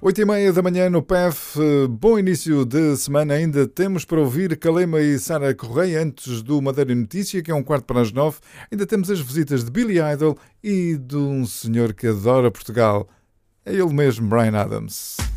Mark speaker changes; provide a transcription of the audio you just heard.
Speaker 1: 8h30 da manhã no PEF, bom início de semana. Ainda temos para ouvir Calema e Sara Correia antes do Madeira Notícia, que é 8h45. Ainda temos as visitas de Billy Idol e de um senhor que adora Portugal. É ele mesmo, Bryan Adams.